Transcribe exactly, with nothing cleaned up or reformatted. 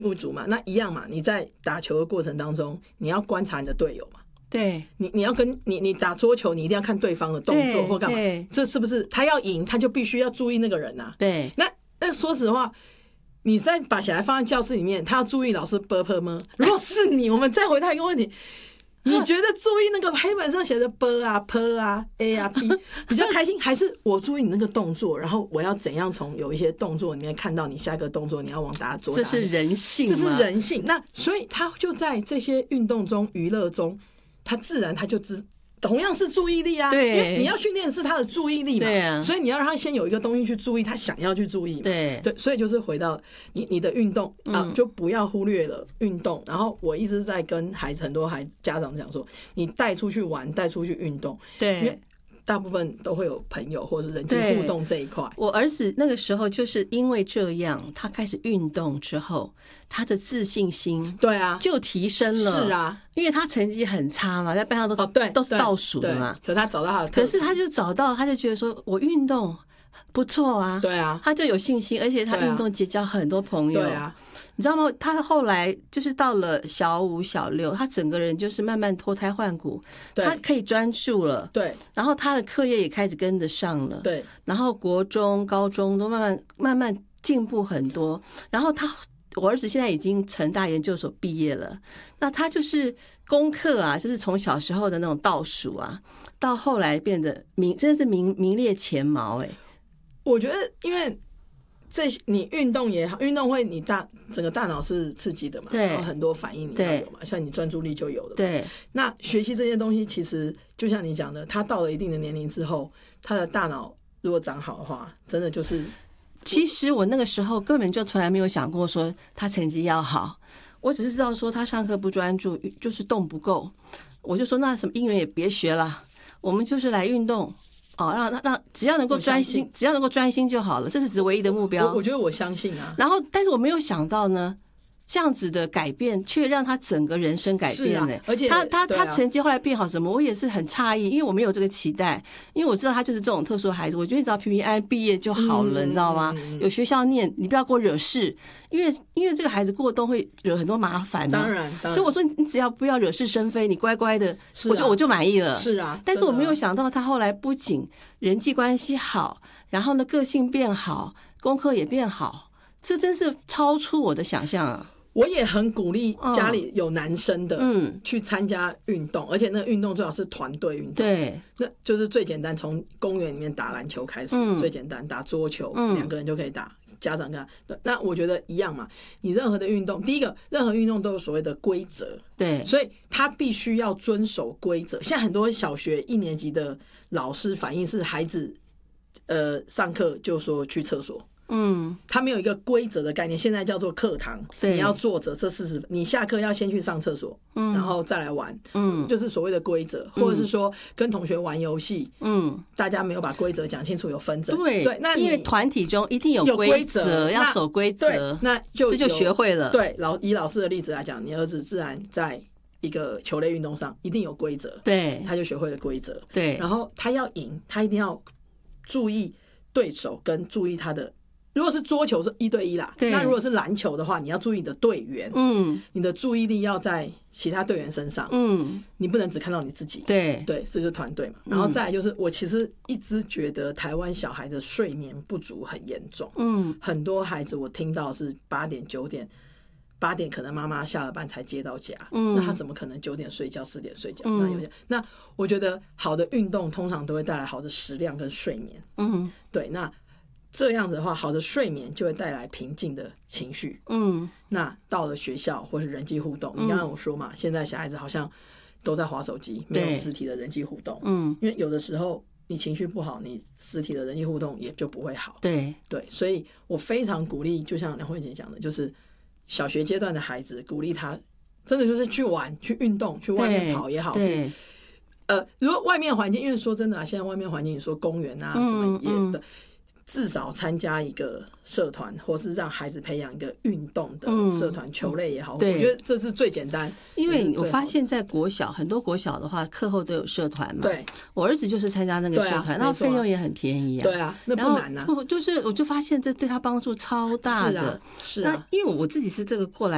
不足嘛，那一样嘛，你在打球的过程当中，你要观察你的队友嘛。 对， 你你要跟你你打桌球，你一定要看对方的动作或干嘛，这是不是他要赢，他就必须要注意那个人啊？ 对， 那那说实话，你再把小孩放在教室里面，他要注意老师 burp 吗？如果是你，我们再回答一个问题。你觉得注意那个黑板上写的 b 啊 p 啊 a 啊 b 比较开心，还是我注意你那个动作，然后我要怎样从有一些动作里面看到你下一个动作你要往打左打？ 这是人性吗？ 这是人性。那所以他就在这些运动中、娱乐中，他自然他就知。同样是注意力啊， 对， 因为你要训练的是他的注意力嘛， 对啊， 所以你要让他先有一个东西去注意他想要去注意嘛， 对对，所以就是回到你你的运动啊、嗯，就不要忽略了运动。然后我一直在跟孩子很多孩子家长讲说，你带出去玩，带出去运动， 对， 因为大部分都会有朋友或是人际互动这一块。 我儿子那个时候就是因为这样，他开始运动之后，他的自信心对啊就提升了。 是啊， 因为他成绩很差嘛，在班上都是、 哦、对都是倒数的嘛。 可他找到他的特长， 可是他就找到，他就觉得说我运动不错啊， 对啊， 他就有信心，而且他运动结交很多朋友。 对啊。 你知道吗？他后来就是到了小五、小六，他整个人就是慢慢脱胎换骨，他可以专注了。 对， 然后他的课业也开始跟得上了。 对， 然后国中、高中都慢慢慢慢进步很多。然后他，我儿子现在已经成大研究所毕业了。那他就是功课啊，就是从小时候的那种倒数啊，到后来变得名，真的是名名列前茅哎、欸。 我觉得，因为。这你运动也好，运动会你大整个大脑是刺激的嘛， 对， 然后很多反应你要有嘛，像你专注力就有了嘛。 对， 那学习这些东西，其实就像你讲的，他到了一定的年龄之后，他的大脑如果长好的话，真的就是。 其实我那个时候根本就从来没有想过说他成绩要好，我只是知道说他上课不专注，就是动不够，我就说那什么英语也别学了，我们就是来运动。哦，让让只要能够专心，只要能够专心就好了，这是只唯一的目标。 我, 我觉得我相信啊。 然后，但是我没有想到呢，这样子的改变却让他整个人生改变呢、欸。 而且他他他啊、 成绩后来变好什么，我也是很诧异，因为我没有这个期待，因为我知道他就是这种特殊的孩子，我觉得你只要平平安安毕业就好了，嗯、你知道吗？有学校念，你不要给我惹事，因为因为这个孩子过冬会惹很多麻烦、啊。 当然，当然， 所以我说你只要不要惹是生非，你乖乖的， 啊、 我就我就满意了。 是啊， 但是我没有想到他后来不仅人际关系好，然后呢个性变好，功课也变好，这真是超出我的想象啊！ 我也很鼓励家里有男生的，嗯，去参加运动，而且那个运动最好是团队运动， 对， 那就是最简单，从公园里面打篮球开始，嗯、最简单，打桌球，两、嗯、个人就可以打。家长跟他，那我觉得一样嘛。你任何的运动，第一个，任何运动都有所谓的规则， 对， 所以他必须要遵守规则。现在很多小学一年级的老师反映是孩子，呃，上课就说去厕所。嗯，他没有一个规则的概念，现在叫做课堂，你要坐着这四十，你下课要先去上厕所，嗯，然后再来玩，嗯，就是所谓的规则，或者是说跟同学玩游戏，嗯，大家没有把规则讲清楚，有纷争， 对对，那因为团体中一定有规则，要守规则， 那就这就学会了。 对，老以老师的例子来讲，你儿子自然在一个球类运动上一定有规则， 对， 他就学会了规则， 对， 然后他要赢，他一定要注意对手跟注意他的。如果是桌球是一对一啦，那如果是篮球的话，你要注意你的队员，嗯，你的注意力要在其他队员身上，嗯，你不能只看到你自己， 对对，这就是团队嘛。然后再来就是，我其实一直觉得台湾小孩的睡眠不足很严重，嗯，很多孩子我听到是八点九点，八点可能妈妈下了班才接到家，嗯，那他怎么可能九点睡觉，四点睡觉？嗯、那有些，那我觉得好的运动通常都会带来好的食量跟睡眠，嗯，对，那。这样子的话，好的睡眠就会带来平静的情绪。嗯，那到了学校或是人际互动，你刚刚有说嘛，嗯、现在小孩子好像都在滑手机，没有实体的人际互动。嗯，因为有的时候你情绪不好，你实体的人际互动也就不会好。 对对，所以我非常鼓励，就像梁慧姐讲的，就是小学阶段的孩子，鼓励他真的就是去玩、去运动、去外面跑也好。 对。 呃，如果外面环境，因为说真的啊，现在外面环境，你说公园啊、嗯、什么也的。嗯至少参加一个社团，或是让孩子培养一个运动的社团，嗯、球类也好，我觉得这是最简单。 因为我发现，在国小很多国小的话，课后都有社团嘛。 对， 我儿子就是参加那个社团，然后费用也很便宜啊。 对啊，那不难啊。 就是我就发现这对他帮助超大的。 是啊，是啊。 那因为我自己是这个过来。